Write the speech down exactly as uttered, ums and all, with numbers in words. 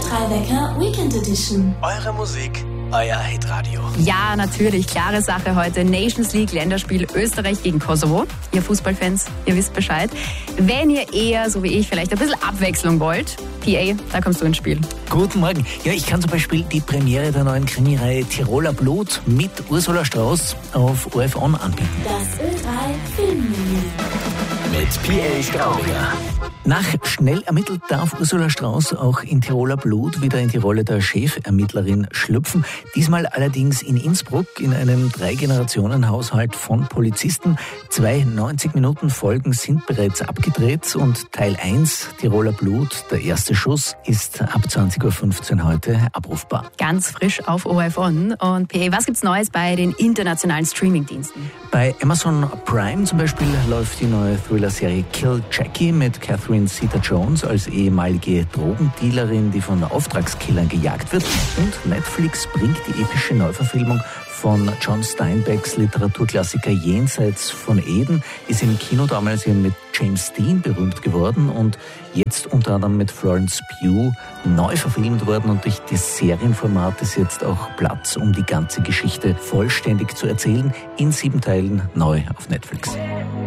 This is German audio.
drei Wecker Weekend Edition. Eure Musik, euer Hitradio. Ja, natürlich, klare Sache heute. Nations League Länderspiel Österreich gegen Kosovo. Ihr Fußballfans, ihr wisst Bescheid. Wenn ihr eher, so wie ich, vielleicht ein bisschen Abwechslung wollt, P A, da kommst du ins Spiel. Guten Morgen. Ja, ich kann zum Beispiel die Premiere der neuen Krimireihe Tiroler Blut mit Ursula Strauß auf O R F On anbieten. Das Ö drei Filmmenü. Mit P A Straubinger. Nach Schnell ermittelt darf Ursula Strauß auch in Tiroler Blut wieder in die Rolle der Chefermittlerin schlüpfen. Diesmal allerdings in Innsbruck in einem Drei-Generationen-Haushalt von Polizisten. Zwei neunzig-Minuten-Folgen sind bereits abgedreht und Teil eins, Tiroler Blut, der erste Schuss, ist ab zwanzig Uhr fünfzehn heute abrufbar. Ganz frisch auf O R F On. Und P A, was gibt's Neues bei den internationalen Streamingdiensten? Bei Amazon Prime zum Beispiel läuft die neue Thriller-Serie Kill Jackie mit Catherine Zeta-Jones als ehemalige Drogendealerin, die von Auftragskillern gejagt wird. Und Netflix bringt die epische Neuverfilmung von John Steinbecks Literaturklassiker Jenseits von Eden. Ist im Kino damals ja mit James Dean berühmt geworden und jetzt unter anderem mit Florence Pugh neu verfilmt worden. Und durch das Serienformat ist jetzt auch Platz, um die ganze Geschichte vollständig zu erzählen. In sieben Teilen neu auf Netflix.